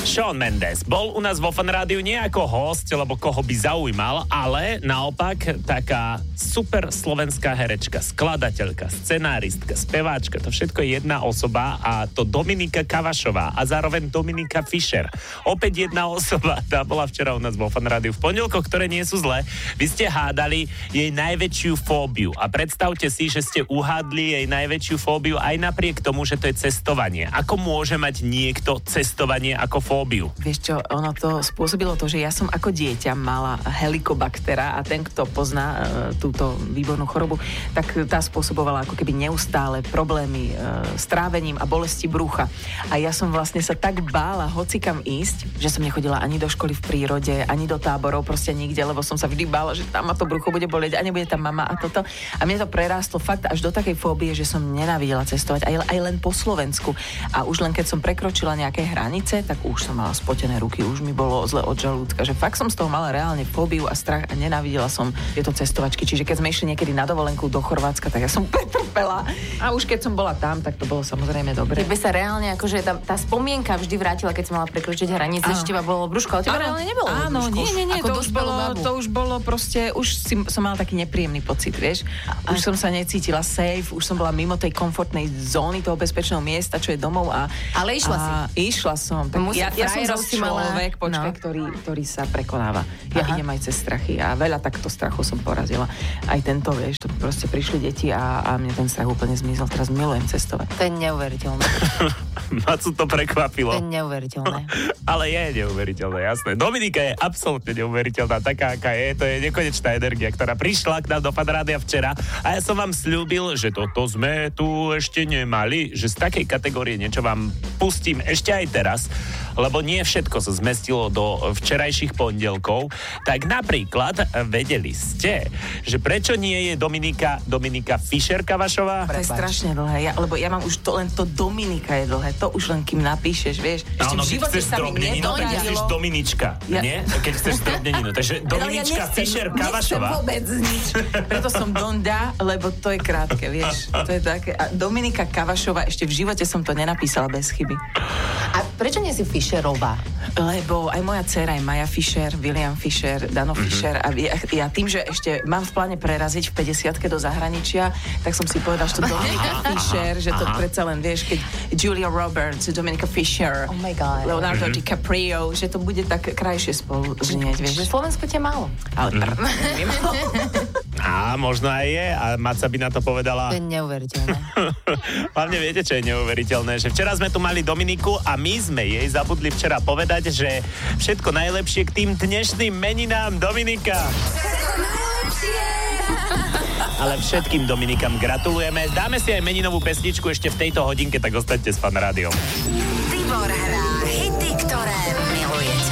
Shawn Mendes bol u nás vo Fan Rádiu nie ako host, lebo koho by zaujímal, ale naopak taká super slovenská herečka, skladateľka, scenáristka, speváčka, to všetko je jedna osoba a to Dominika Kavašová a zároveň Dominika Fischer. Opäť jedna osoba, tá bola včera u nás vo Fan Rádiu v pondelkoch, ktoré nie sú zlé. Vy ste hádali jej najväčšiu fóbiu a predstavte si, že ste uhádli jej najväčšiu fóbiu aj napriek tomu, že to je cestovanie. Ako môže mať niekto cestovanie ako fóbiu? Vieš čo, ono to spôsobilo to, že ja som ako dieťa mala helikobaktera a ten, kto pozná túto výbornú chorobu, tak tá spôsobovala ako keby neustále problémy s trávením a bolesti brucha. A ja som vlastne sa tak bála hocikam ísť, že som nechodila ani do školy v prírode, ani do táborov, proste nikde, lebo som sa vždy bála, že tam ma to brucho bude bolieť a nebude tam mama a toto. A mne to prerástlo fakt až do takej fóbie, že som nenávidela cestovať aj len po Slovensku. A už len keď som prekročila nejaké hranice, tak už som mala spotené ruky, už mi bolo zle od žalúdka, že fakt som z toho mala reálne fóbiu a strach a nenávidela som tieto cestovačky. Čiže keď sme išli niekedy na dovolenku do Chorvátska, tak ja som pretrpela. A už keď som bola tam, tak to bolo samozrejme dobre. Keby sa reálne akože tá spomienka vždy vrátila, keď som mala prekročiť hranice, že teba bolo brúško, ale teba reálne nebolo. Áno, nie, to už bolo proste, som mala taký nepríjemný pocit, vieš. Už som sa necítila safe, už som bola mimo tej komfortnej zóny, toho bezpečného miesta, čo je domov a... Ale išla si. Išla som. Ja som zase človek, ktorý sa prekonáva. Ja idem aj cez strachy a veľa takto strachu som porazila. Aj tento, vieš, to proste prišli deti a mne ten strach úplne zmizol. Teraz milujem cestovať. To je neuveriteľné. Macu to prekvapilo. To je neuveriteľné. Ale je neuveriteľné, jasné. Dominika je absolútne neuveriteľná, taká, aká je. To je nekonečná energia, ktorá prišla k nám do Fan Rádia včera. A ja som vám sľúbil, že toto sme tu ešte nemali, že z takej kategórie niečo vám pustím ešte aj teraz, lebo nie všetko sa zmestilo do včerajších pondelkov. Tak napríklad vedeli ste, že prečo nie je Dominika Fischer Kavašová? To je strašne dlhé, lebo ja mám už len to Dominika je dlhé, to už len kým napíšeš, vieš. Ešte v živote sa mi nedodarilo. Tak chceš Dominička, nie? Keď chceš zdrobneninu. Takže Dominička Fischer Kavašová. Nechcem vôbec nič. Preto som Donda, lebo to je krátke, vieš. To je také. A Dominika Kavašová, ešte v živote som to nenapísala bez chyby. A prečo nie si Fischerová? Lebo aj moja dcéra je Maja Fischer, William Fischer, Dano Fischer a ja tým, že ešte mám v pláne preraziť v 50-ke do zahraničia, tak som si povedal, že to Dominika Fischer, že to predsa len vieš, keď Julia Roberts, Dominika Fischer, oh my God. Leonardo DiCaprio, že to bude tak krajšie spolu znieť, vieš. Že Slovensko ťa málo. Ale neviem. A možno aj je, a Maca by na to povedala. To je neuveriteľné. Hlavne viete, čo je neuveriteľné, že včera sme tu mali Dominiku a my sme jej zabudli včera povedať, že všetko najlepšie k tým dnešným meninám, Dominika. Ale všetkým Dominikám gratulujeme. Dáme si aj meninovú pesničku ešte v tejto hodinke, tak ostaňte s Fan Rádiom. Tibor hrá hity, ktoré milujete.